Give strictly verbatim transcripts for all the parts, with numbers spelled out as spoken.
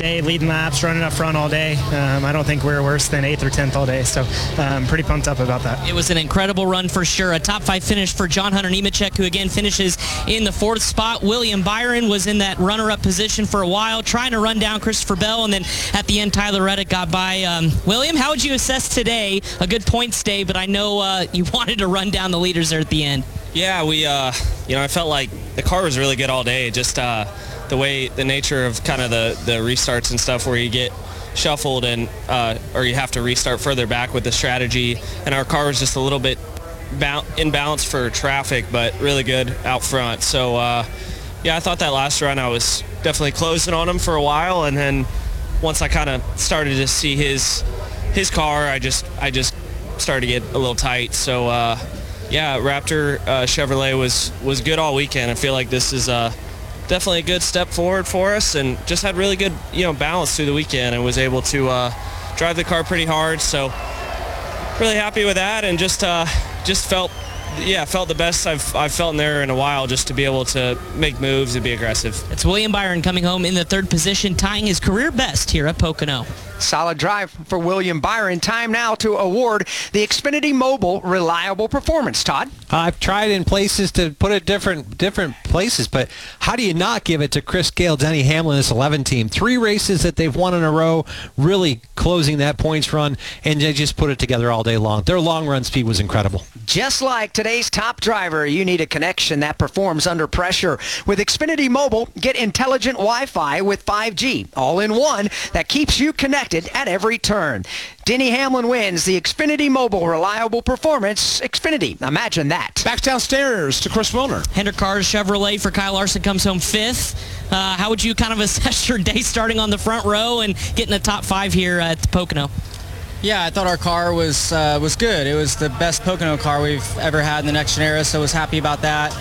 day, leading laps, running up front all day. Um, I don't think we were worse than eighth or tenth all day, so I'm um, pretty pumped up about that. It was an incredible run for sure. A top five finish for John Hunter Nemechek, who again finishes in the fourth spot. William Byron was in that runner-up position for a while, trying to run down Christopher Bell, and then at the end, Tyler Reddick got by. Um, William, how would you assess today? A good points day, but I know uh, you wanted to run down the leaders there at the end. Yeah, we, uh, you know, I felt like the car was really good all day. Just uh, the way, the nature of kind of the, the restarts and stuff where you get shuffled and, uh, or you have to restart further back with the strategy. And our car was just a little bit ba- imbalanced for traffic, but really good out front. So, uh, yeah, I thought that last run I was definitely closing on him for a while. And then once I kind of started to see his, his car, I just, I just started to get a little tight. So, uh, yeah, Raptor uh, Chevrolet was, was good all weekend. I feel like this is uh, definitely a good step forward for us, and just had really good, you know, balance through the weekend and was able to uh, drive the car pretty hard. So really happy with that, and just uh, just felt, yeah, felt the best I've, I've felt in there in a while, just to be able to make moves and be aggressive. It's William Byron coming home in the third position, tying his career best here at Pocono. Solid drive for William Byron. Time now to award the Xfinity Mobile Reliable Performance. Todd? I've tried in places to put it different different places, but how do you not give it to Chris Gale, Denny Hamlin, this eleven team? Three races that they've won in a row, really closing that points run, and they just put it together all day long. Their long run speed was incredible. Just like today's top driver, you need a connection that performs under pressure. With Xfinity Mobile, get intelligent Wi-Fi with five G, all in one, that keeps you connected at every turn. Denny Hamlin wins the Xfinity Mobile Reliable Performance. Xfinity, imagine that. Back downstairs to Chris Wilner. Hendrick Cars Chevrolet for Kyle Larson comes home fifth. Uh, how would you kind of assess your day starting on the front row and getting a top five here at Pocono? Yeah, I thought our car was uh, was good. It was the best Pocono car we've ever had in the next gen era, so I was happy about that.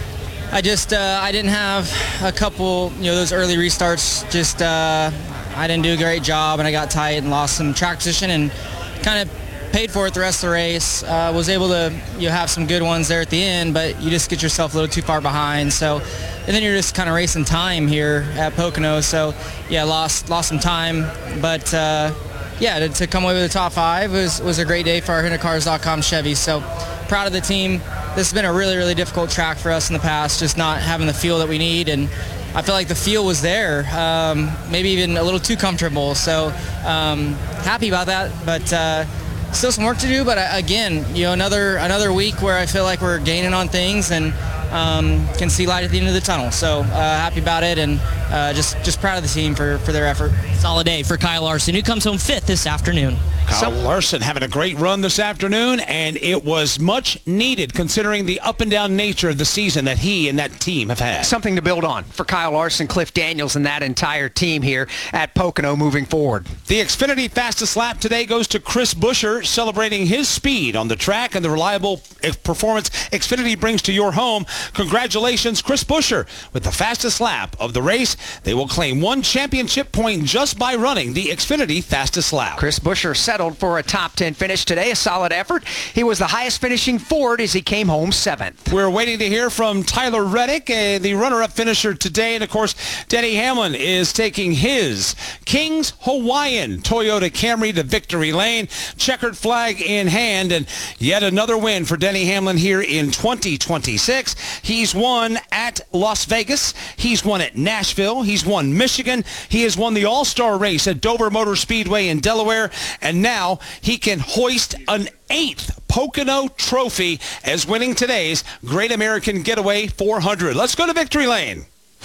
I just uh, I didn't have a couple, you know, those early restarts. Just uh, I didn't do a great job, and I got tight and lost some track position, and kind of paid for it the rest of the race. Uh, was able to, you know, have some good ones there at the end, but you just get yourself a little too far behind. So, and then you're just kind of racing time here at Pocono. So, yeah, lost lost some time, but. Uh, Yeah, to, to come away with the top five was, was a great day for our Hendrick Cars dot com Chevy. So proud of the team. This has been a really, really difficult track for us in the past, just not having the feel that we need. And I feel like the feel was there, um, maybe even a little too comfortable. So um, happy about that, but uh, still some work to do. But uh, again, you know, another another week where I feel like we're gaining on things and um, can see light at the end of the tunnel. So uh, happy about it, and uh, just just proud of the team for, for their effort. Solid day for Kyle Larson, who comes home fifth this afternoon. Kyle Larson having a great run this afternoon, and it was much needed considering the up and down nature of the season that he and that team have had. Something to build on for Kyle Larson, Cliff Daniels, and that entire team here at Pocono moving forward. The Xfinity fastest lap today goes to Chris Buescher, celebrating his speed on the track and the reliable performance Xfinity brings to your home. Congratulations, Chris Buescher, with the fastest lap of the race. They will claim one championship point just by running the Xfinity fastest lap. Chris Buescher settled for a top ten finish today, a solid effort. He was the highest finishing Ford as he came home seventh. We're waiting to hear from Tyler Reddick, uh, the runner-up finisher today. And, of course, Denny Hamlin is taking his Kings Hawaiian Toyota Camry to victory lane, checkered flag in hand, and yet another win for Denny Hamlin here in twenty twenty-six. He's won at Las Vegas. He's won at Nashville. He's won Michigan. He has won the All-Star race at Dover Motor Speedway in Delaware. And now he can hoist an eighth Pocono trophy as winning today's Great American Getaway four hundred. Let's go to victory lane.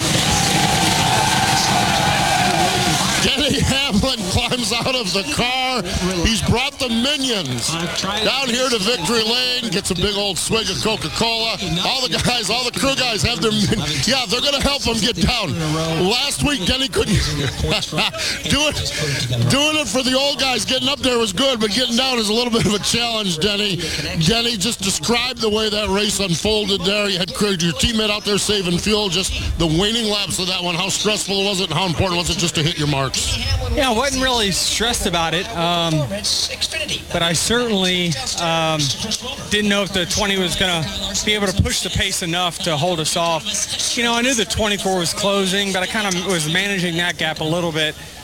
Denny Hamlin climbs out of the car. He's brought the minions down here to victory lane, gets a big old swig of Coca-Cola. All the guys, all the crew guys have their, yeah, they're going to help him get down. Last week, Denny couldn't do it. Doing it for the old guys, getting up there was good, but getting down is a little bit of a challenge, Denny. Denny, just described the way that race unfolded there. You had your teammate out there saving fuel, just the waning laps of that one. How stressful was it, and how important was it just to hit your marks? Yeah, I wasn't really stressed about it, um, but I certainly um, didn't know if the twenty was going to be able to push the pace enough to hold us off. You know, I knew the twenty-four was closing, but I kind of was managing that gap a little bit.